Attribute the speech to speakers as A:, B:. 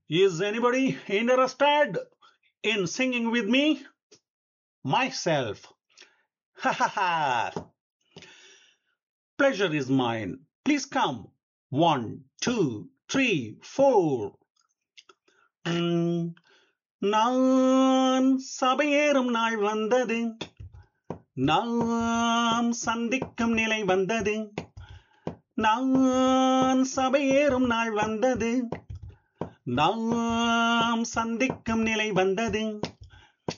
A: Is anybody interested in singing with me? Myself. Ha ha ha. Pleasure is mine. Please come. One, two, three, four. ம், நான் சபையேறும் நாள் வந்தது. நாம் சந்திக்கும் நிலை வந்தது. நான் சபையேறும் நாள் வந்தது. நாம் சந்திக்கும் நிலை வந்தது.